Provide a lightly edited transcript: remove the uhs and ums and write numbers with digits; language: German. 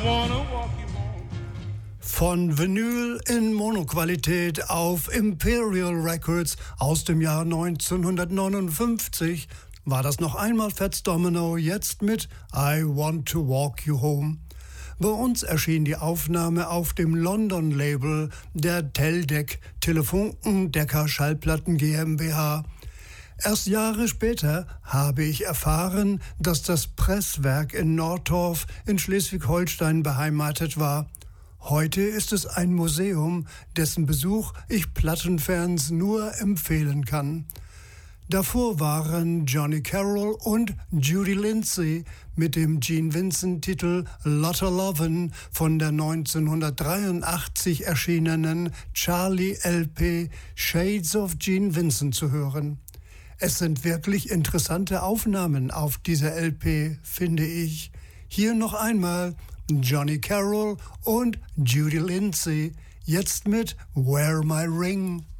Von Vinyl in Monoqualität auf Imperial Records aus dem Jahr 1959 war das noch einmal Fats Domino, jetzt mit I Want to Walk You Home. Bei uns erschien die Aufnahme auf dem London-Label der Teldec Telefunken-Decker Schallplatten GmbH. Erst Jahre später habe ich erfahren, dass das Presswerk in Nordorf in Schleswig-Holstein beheimatet war. Heute ist es ein Museum, dessen Besuch ich Plattenfans nur empfehlen kann. Davor waren Johnny Carroll und Judy Lindsay mit dem Gene Vincent-Titel Lotta Lovin' von der 1983 erschienenen Charlie LP Shades of Gene Vincent zu hören. Es sind wirklich interessante Aufnahmen auf dieser LP, finde ich. Hier noch einmal Johnny Carroll und Judy Lindsay, jetzt mit Wear My Ring.